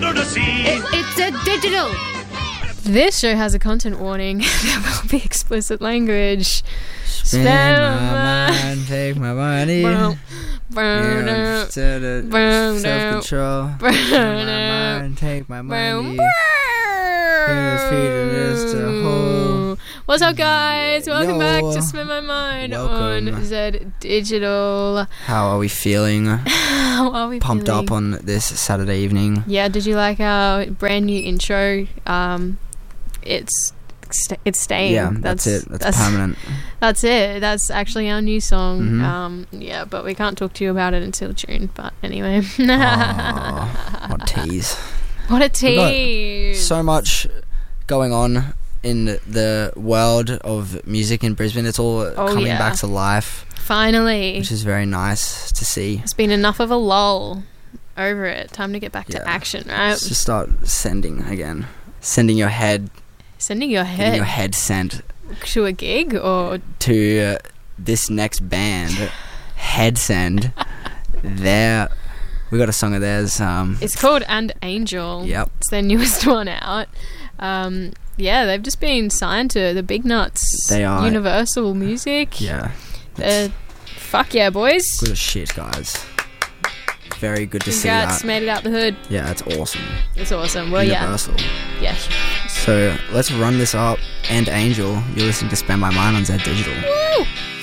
under the sea. It's a digital. This show has a content warning. There will be explicit language. Spend my mind, take my money. Self-control. Spend my mind, take my money. What's up, guys? Welcome Yo. back to Spin My Mind Welcome. on Z Digital. How are we feeling? How are we Pumped feeling? up on this Saturday evening. Yeah, did you like our brand new intro? It's staying. Yeah, that's it. That's permanent. That's it. That's actually our new song. Mm-hmm. Yeah, but we can't talk to you about it until June. But anyway. Oh, what tease. What a We've tease. got so much going on in the world of music in Brisbane. It's all coming back to life. Finally. Which is very nice to see. It's been enough of a lull over it. Time to get back to action, right? Let's just start sending again. Sending your head. Sending your head. Getting your head sent. To a gig or? To this next band. Head send. We got a song of theirs. It's called And Angel. Yep. It's their newest one out. Yeah, they've just been signed to the big nuts. They are. Universal Music. Yeah. Fuck yeah, boys. Good as shit, guys. Very good to see Congrats, that. made it out the hood. Yeah, it's awesome. It's awesome. Well, Universal. Yes. So let's run this up. And Angel, you're listening to Spend My Mind on Z Digital. Woo!